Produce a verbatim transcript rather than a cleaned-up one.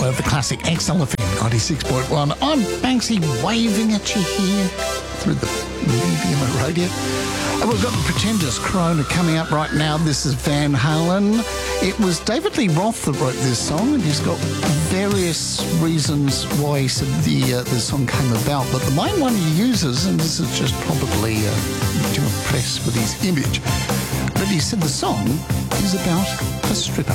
Tyler, the classic X L F M ninety-six point one. I'm Banksy waving at you here through the medium of radio. And we've got the Pretenders Corona coming up right now. This is Van Halen. It was David Lee Roth that wrote this song, and he's got various reasons why he said the, uh, the song came about. But the main one he uses, and this is just probably uh, to impress with his image, but he said the song is about a stripper.